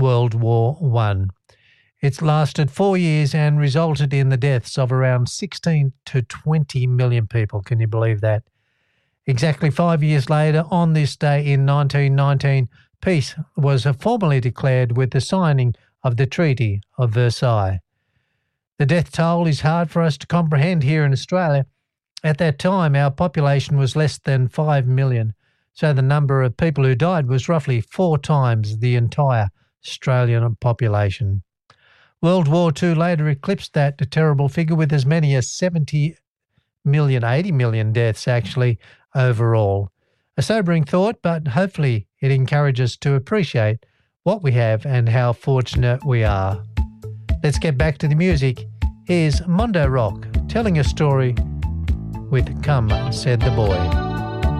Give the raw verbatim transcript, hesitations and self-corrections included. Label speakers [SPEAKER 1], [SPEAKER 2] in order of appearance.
[SPEAKER 1] World War One. It's lasted four years and resulted in the deaths of around sixteen to twenty million people. Can you believe that? Exactly five years later, on this day in nineteen nineteen, peace was formally declared with the signing of the Treaty of Versailles. The death toll is hard for us to comprehend here in Australia. At that time, our population was less than five million, so the number of people who died was roughly four times the entire Australian population. World War Two later eclipsed that terrible figure with as many as seventy million, eighty million deaths actually overall. A sobering thought, but hopefully it encourages us to appreciate what we have and how fortunate we are. Let's get back to the music. Here's Mondo Rock telling a story with Come Said the Boy.